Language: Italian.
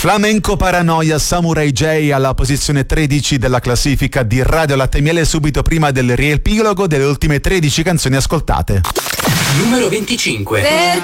Flamenco Paranoia, Samurai J alla posizione 13 della classifica di Radio Latte e Miele, subito prima del riepilogo delle ultime 13 canzoni ascoltate. Numero 25.